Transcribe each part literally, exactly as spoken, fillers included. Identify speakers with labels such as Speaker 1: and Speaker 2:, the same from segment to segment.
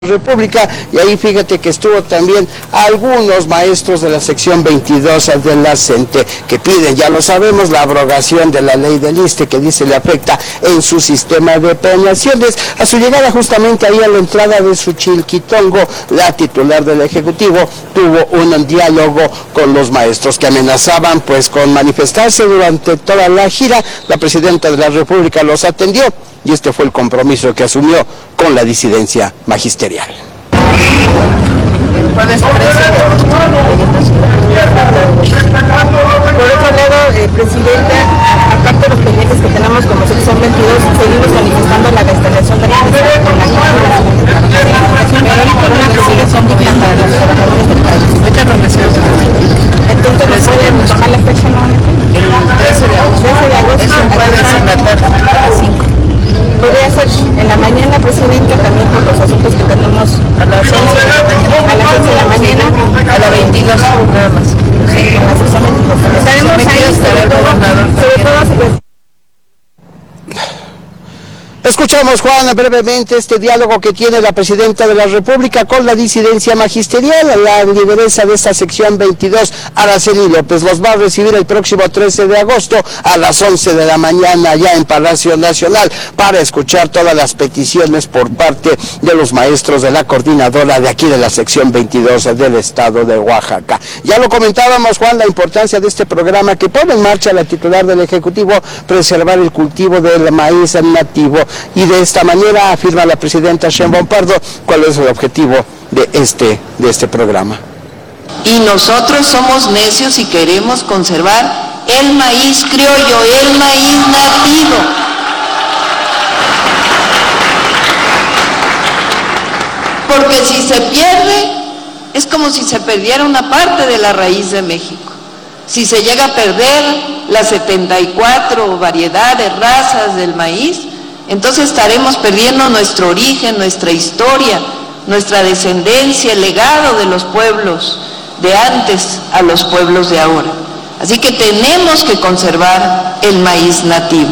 Speaker 1: República, y ahí fíjate que estuvo también algunos maestros de la sección veintidós de la CENTE que piden, ya lo sabemos, la abrogación de la ley del ISSSTE que dice le afecta en su sistema de premiaciones. A su llegada justamente ahí a la entrada de Xochilquitongo, la titular del Ejecutivo tuvo un diálogo con los maestros que amenazaban pues con manifestarse durante toda la gira. La presidenta de la República los atendió y este fue el compromiso que asumió con la disidencia magisterial.
Speaker 2: Por otro lado, eh, Presidenta, aparte de los pendientes que tenemos con los sección veintidós, seguimos manifestando la restauración de la con entonces no pueden tomar la fecha, ¿no? El trece de agosto, a las cinco. Podría ser en la mañana, Presidenta, también por los asuntos que tenemos a las once de la mañana, a las once de la mañana, a las veintidós, nada más. Sí, con las exámenes. Estaremos ahí, sobre todo, sobre todo,
Speaker 1: Escuchamos, Juan, brevemente este diálogo que tiene la presidenta de la República con la disidencia magisterial. La lideresa de esta sección veintidós, Araceli López, los va a recibir el próximo trece de agosto a las once de la mañana ya en Palacio Nacional para escuchar todas las peticiones por parte de los maestros de la coordinadora de aquí de la sección veintidós del estado de Oaxaca. Ya lo comentábamos, Juan, la importancia de este programa que pone en marcha la titular del Ejecutivo, preservar el cultivo del maíz nativo. Y de esta manera afirma la presidenta Sheinbaum Pardo cuál es el objetivo de este, de este programa.
Speaker 3: Y nosotros somos necios y queremos conservar el maíz criollo, el maíz nativo. Porque si se pierde, es como si se perdiera una parte de la raíz de México. Si se llega a perder las setenta y cuatro variedades, razas del maíz, entonces estaremos perdiendo nuestro origen, nuestra historia, nuestra descendencia, el legado de los pueblos de antes a los pueblos de ahora. Así que tenemos que conservar el maíz nativo.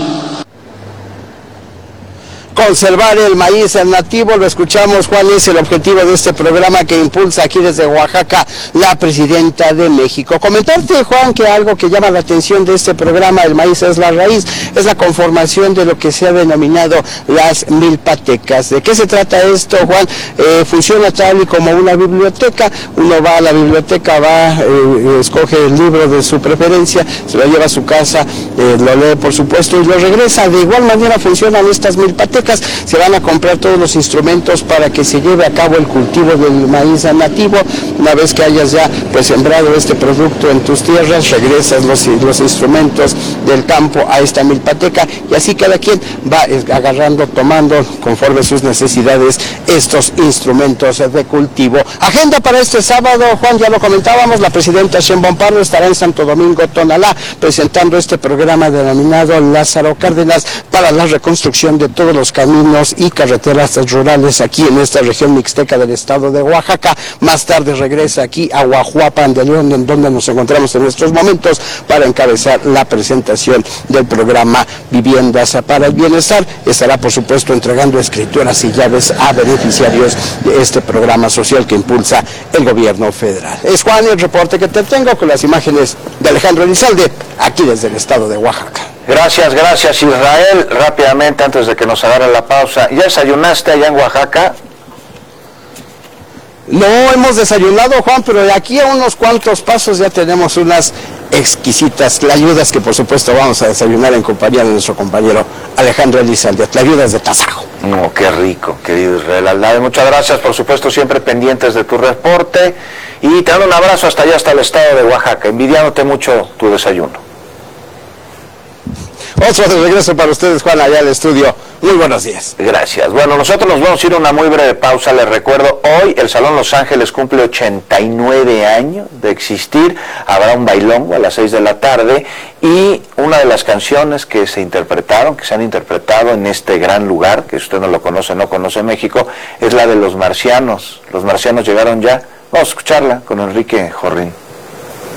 Speaker 1: Conservar el maíz nativo, lo escuchamos, Juan, es el objetivo de este programa que impulsa aquí desde Oaxaca la presidenta de México. Comentarte, Juan, que algo que llama la atención de este programa, El maíz es la raíz, es la conformación de lo que se ha denominado las milpatecas. ¿De qué se trata esto, Juan? Eh, funciona tal y como una biblioteca. Uno va a la biblioteca, va, eh, escoge el libro de su preferencia, se lo lleva a su casa, eh, lo lee, por supuesto, y lo regresa. De igual manera funcionan estas milpatecas. Se van a comprar todos los instrumentos para que se lleve a cabo el cultivo del maíz nativo. Una vez que hayas ya pues sembrado este producto en tus tierras, regresas los, los instrumentos del campo a esta milpateca y así cada quien va agarrando, tomando conforme sus necesidades estos instrumentos de cultivo. Agenda para este sábado, Juan, ya lo comentábamos, la presidenta Sheinbaum Pardo estará en Santo Domingo, Tonalá, presentando este programa denominado Lázaro Cárdenas para la reconstrucción de todos los caminos y carreteras rurales aquí en esta región mixteca del estado de Oaxaca. Más tarde regresa aquí a Huajuapan de León, en donde nos encontramos en estos momentos para encabezar la presentación del programa Viviendas para el Bienestar. Estará, por supuesto, entregando escrituras y llaves a beneficiarios de este programa social que impulsa el gobierno federal. Es, Juan, el reporte que te tengo con las imágenes de Alejandro Elizalde, aquí desde el estado de Oaxaca.
Speaker 4: Gracias, gracias, Israel. Rápidamente, antes de que nos agarre la pausa, ¿ya desayunaste allá en Oaxaca?
Speaker 1: No hemos desayunado, Juan, pero de aquí a unos cuantos pasos ya tenemos unas exquisitas tlayudas que por supuesto vamos a desayunar en compañía de nuestro compañero Alejandro Elizalde, tlayudas de tasajo.
Speaker 4: No, qué rico, querido Israel Aldave. Muchas gracias, por supuesto, siempre pendientes de tu reporte y te mando un abrazo hasta allá, hasta el estado de Oaxaca, envidiándote mucho tu desayuno.
Speaker 1: Otro de regreso para ustedes, Juan, allá al estudio. Muy buenos días.
Speaker 4: Gracias. Bueno, nosotros nos vamos a ir a una muy breve pausa. Les recuerdo, hoy el Salón Los Ángeles cumple ochenta y nueve años de existir. Habrá un bailongo a las seis de la tarde y una de las canciones que se interpretaron, que se han interpretado en este gran lugar, que si usted no lo conoce, no conoce México, es la de Los Marcianos. Los Marcianos llegaron ya. Vamos a escucharla con Enrique Jorrín.